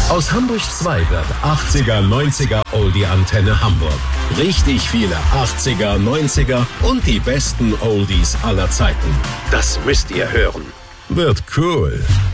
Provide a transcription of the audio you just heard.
Aus Hamburg 2 wird 80er, 90er Oldie-Antenne Hamburg. Richtig viele 80er, 90er und die besten Oldies aller Zeiten. Das müsst ihr hören. Wird cool.